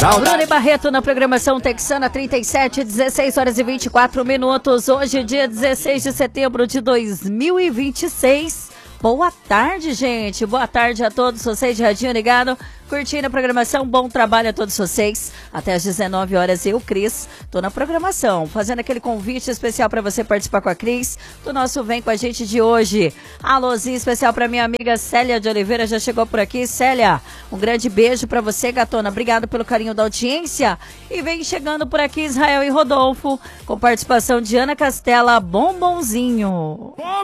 Bruno Barreto na programação texana 37, 16 horas e 24 minutos. Hoje, dia 16 de setembro de 2026. Boa tarde, gente. Boa tarde a todos vocês de radinho ligado, curtindo a programação. Bom trabalho a todos vocês. Até às 19 horas eu, Cris, tô na programação, fazendo aquele convite especial para você participar com a Cris do nosso Vem Com a Gente de hoje. Alôzinho especial para minha amiga Célia de Oliveira, já chegou por aqui. Célia, um grande beijo para você, gatona. Obrigado pelo carinho da audiência. E vem chegando por aqui Israel e Rodolfo, com participação de Ana Castela, Bombonzinho.